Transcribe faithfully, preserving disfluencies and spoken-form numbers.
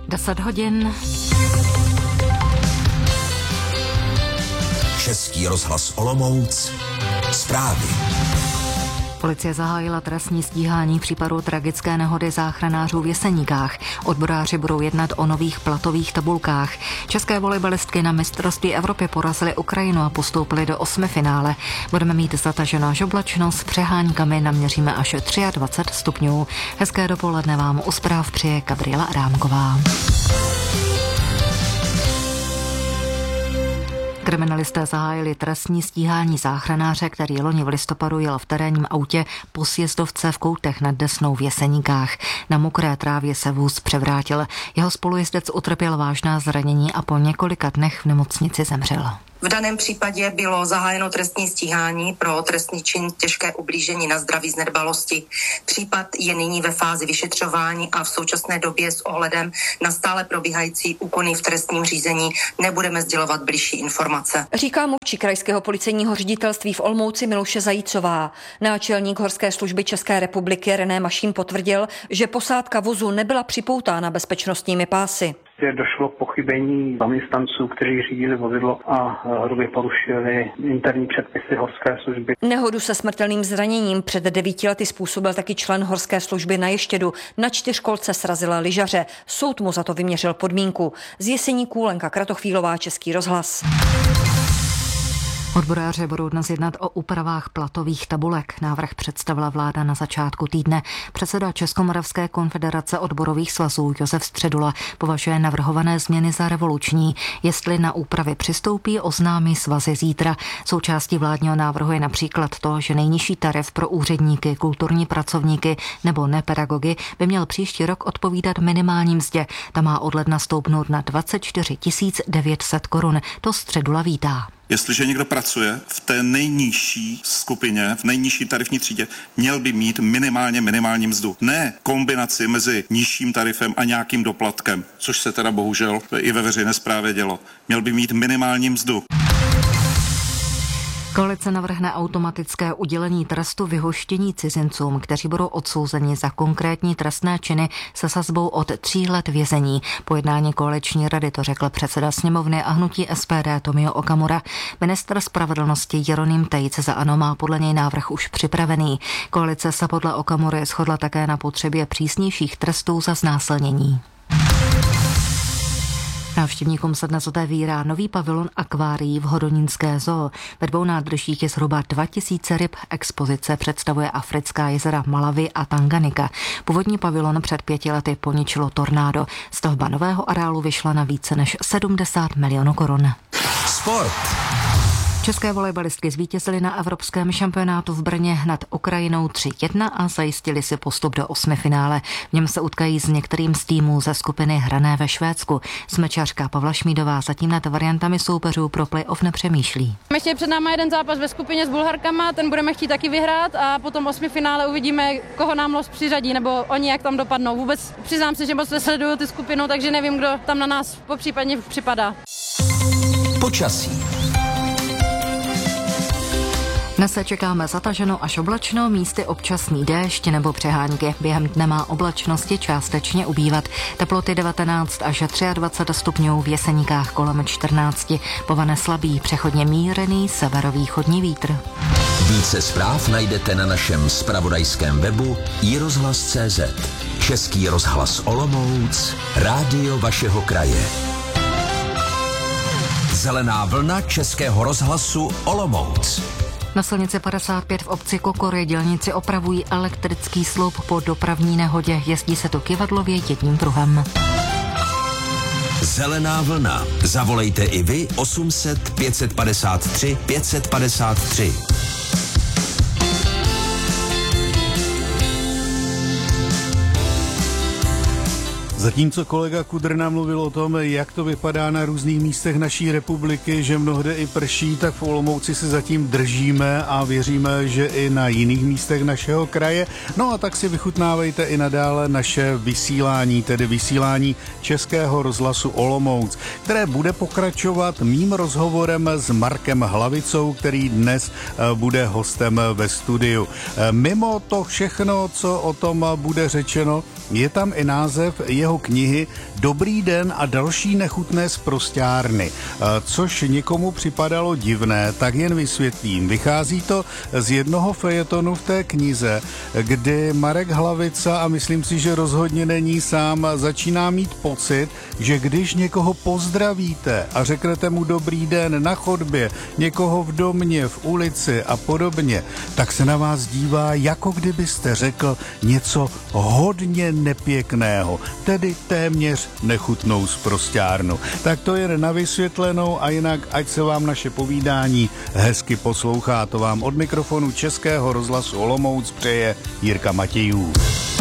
deset hodin. Český rozhlas Olomouc. Zprávy. Policie zahájila trestní stíhání v případu tragické nehody záchranářů v Jeseníkách. Odboráři budou jednat o nových platových tabulkách. České volejbalistky na mistrovství Evropy porazily Ukrajinu a postoupily do osmifinále. Budeme mít zataženo až oblačno, s přeháňkami naměříme až dvacet tři stupňů. Hezké dopoledne vám u zpráv přeje Gabriela Adámková. Kriminalisté zahájili trestní stíhání záchranáře, který loni v listopadu jel v terénním autě po sjezdovce v Koutech nad Desnou v Jeseníkách. Na mokré trávě se vůz převrátil. Jeho spolujezdec utrpěl vážná zranění a po několika dnech v nemocnici zemřel. V daném případě bylo zahájeno trestní stíhání pro trestný čin těžké ublížení na zdraví z nedbalosti. Případ je nyní ve fázi vyšetřování a v současné době s ohledem na stále probíhající úkony v trestním řízení nebudeme sdělovat bližší informace. Říká mluvčí krajského policejního ředitelství v Olomouci Miluše Zajícová. Náčelník Horské služby České republiky René Mašín potvrdil, že posádka vozu nebyla připoutána bezpečnostními pásy. Došlo k pochybení zaměstnanců, kteří řídili vozidlo a hrubě porušili interní předpisy Horské služby. Nehodu se smrtelným zraněním před devíti lety způsobil taky člen Horské služby na Ještědu. Na čtyřkolce srazila lyžaře. Soud mu za to vyměřil podmínku. Z Jeseníků Lenka Kratochvílová, Český rozhlas. Odboráři budou dnes jednat o úpravách platových tabulek. Návrh představila vláda na začátku týdne. Předseda Českomoravské konfederace odborových svazů Josef Středula považuje navrhované změny za revoluční. Jestli na úpravy přistoupí, oznámí svazy zítra. Součástí vládního návrhu je například to, že nejnižší tarif pro úředníky, kulturní pracovníky nebo nepedagogy by měl příští rok odpovídat minimální mzdě. Ta má od ledna stoupnout na dvacet čtyři tisíc devět set korun. To Středula vítá. Jestliže někdo pracuje v té nejnižší skupině, v nejnižší tarifní třídě, měl by mít minimálně minimální mzdu. Ne kombinaci mezi nižším tarifem a nějakým doplatkem, což se teda bohužel i ve veřejné správě dělo. Měl by mít minimální mzdu. Koalice navrhne automatické udělení trestu vyhoštění cizincům, kteří budou odsouzeni za konkrétní trestné činy se sazbou od tří let vězení. Po jednání koaliční rady to řekl předseda sněmovny a hnutí S P D Tomio Okamura. Ministr spravedlnosti Jeroným Tejc za ANO má podle něj návrh už připravený. Koalice se podle Okamury shodla také na potřebě přísnějších trestů za znásilnění. Návštěvníkům se dnes otevírá nový pavilon akvárií v Hodonínské zoo. Ve dvou nádržích je zhruba dva tisíce ryb. Expozice představuje africká jezera Malawi a Tanganika. Původní pavilon před pěti lety poničilo tornádo. Stavba nového areálu vyšla na více než sedmdesát milionů korun. Sport. České volejbalistky zvítězily na evropském šampionátu v Brně nad Ukrajinou tři jedna a zajistili si postup do osmifinále. V něm se utkají s některým z týmů ze skupiny hrané ve Švédsku. Smečařka Pavla Šmídová zatím nad variantami soupeřů pro play-off nepřemýšlí. Ještě před náma jeden zápas ve skupině s Bulharkama, ten budeme chtít taky vyhrát a potom osmifinále uvidíme, koho nám los přiřadí nebo oni jak tam dopadnou. Vůbec přiznám se, že moc nesleduju ty skupinu, takže nevím, kdo tam na nás popřípadně připadá. Počasí. Dnes se čekáme zataženo až oblačno, místy občasný déšť nebo přehánky. Během dne má oblačnosti částečně ubývat. Teploty devatenáct až dvacet tři stupňů, v Jeseníkách kolem čtrnáct. Povane slabý, přechodně mírný severovýchodní vítr. Více zpráv najdete na našem zpravodajském webu i rozhlas tečka cé zet. Český rozhlas Olomouc, rádio vašeho kraje. Zelená vlna Českého rozhlasu Olomouc. Na silnici padesát pět v obci Kokory dělníci opravují elektrický sloup po dopravní nehodě. Jezdí se to kyvadlově jedním pruhem. Zelená vlna. Zavolejte i vy osm set pět padesát tři pět padesát tři. Zatímco kolega Kudrna mluvil o tom, jak to vypadá na různých místech naší republiky, že mnohde i prší, tak v Olomouci se zatím držíme a věříme, že i na jiných místech našeho kraje. No a tak si vychutnávejte i nadále naše vysílání, tedy vysílání Českého rozhlasu Olomouc, které bude pokračovat mým rozhovorem s Markem Hlavicou, který dnes bude hostem ve studiu. Mimo to všechno, co o tom bude řečeno, je tam i název jeho jeho knihy Dobrý den a další nechutné sprosťárny. Což někomu připadalo divné, tak jen vysvětlím. Vychází to z jednoho fejetonu v té knize, kdy Marek Hlavica, a myslím si, že rozhodně není sám, začíná mít pocit, že když někoho pozdravíte a řeknete mu dobrý den na chodbě, někoho v domě, v ulici a podobně, tak se na vás dívá, jako kdybyste řekl něco hodně nepěkného, tedy téměř nechutnou sprosťárnu. Tak to je na vysvětlenou a jinak, ať se vám naše povídání hezky poslouchá. To vám od mikrofonu Českého rozhlasu Olomouc přeje Jirka Matějů.